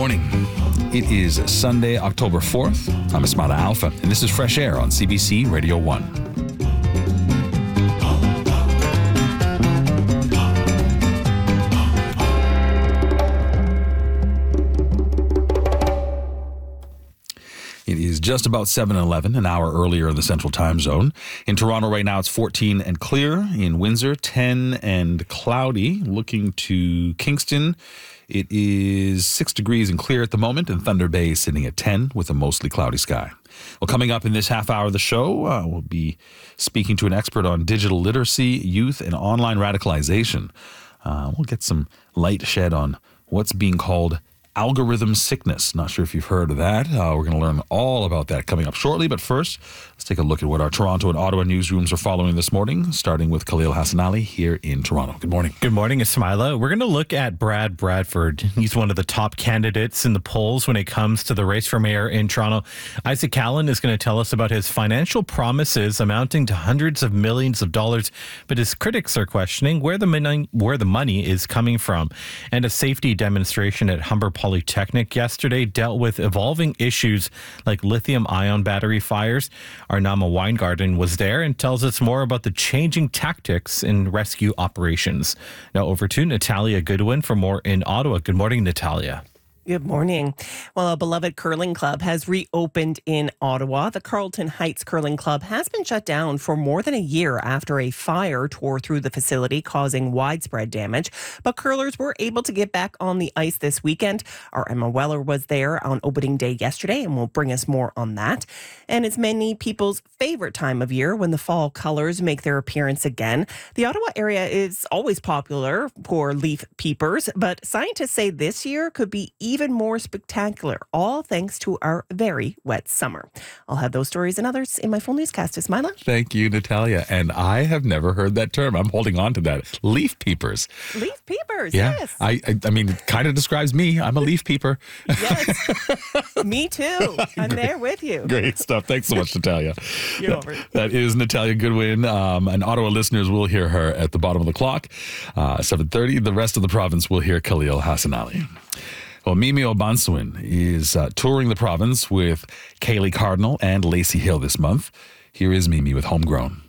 morning. It is Sunday, October 4th. I'm Ismaila Alfa, and this is Fresh Air on CBC Radio 1. It is just about 7:11, an hour earlier in the Central Time Zone. In Toronto right now, it's 14 and clear. In Windsor, 10 and cloudy. Looking to Kingston, it is 6 degrees and clear at the moment, and Thunder Bay is sitting at 10 with a mostly cloudy sky. Well, coming up in this half hour of the show, we'll be speaking to an expert on digital literacy, youth, and online radicalization. We'll get some light shed on what's being called algorithm sickness. Not sure if you've heard of that. We're going to learn all about that coming up shortly. But first, let's take a look at what our Toronto and Ottawa newsrooms are following this morning, starting with Khalil Hassanali here in Toronto. Good morning. Good morning, Ismaila. We're going to look at Brad Bradford. He's one of the top candidates in the polls when it comes to the race for mayor in Toronto. Isaac Allen is going to tell us about his financial promises amounting to hundreds of millions of dollars, but his critics are questioning where the money is coming from. And a safety demonstration at Humber Polytechnic yesterday dealt with evolving issues like lithium-ion battery fires. Arnama Weingarten was there and tells us more about the changing tactics in rescue operations. Now over to Natalia Goodwin for more in Ottawa. Good morning, Natalia. Good morning. Well, a beloved curling club has reopened in Ottawa. The Carlton Heights Curling Club has been shut down for more than a year after a fire tore through the facility, causing widespread damage. But curlers were able to get back on the ice this weekend. Our Emma Weller was there on opening day yesterday and will bring us more on that. And it's many people's favorite time of year when the fall colors make their appearance again. The Ottawa area is always popular for leaf peepers, but scientists say this year could be even more spectacular, all thanks to our very wet summer. I'll have those stories and others in my full newscast. Ismaila? Thank you, Natalia. And I have never heard that term. I'm holding on to that. Leaf peepers. Leaf peepers, yeah. Yes. I mean, it kind of describes me. I'm a leaf peeper. Yes. Me too. I'm there with you. Great stuff. Thanks so much, Natalia. You're over it. That is Natalia Goodwin. And Ottawa listeners will hear her at the bottom of the clock, 7:30. The rest of the province will hear Khalil Hassanali. Well, Mimi Obansewin is touring the province with Kaylee Cardinal and Lacey Hill this month. Here is Mimi with Homegrown.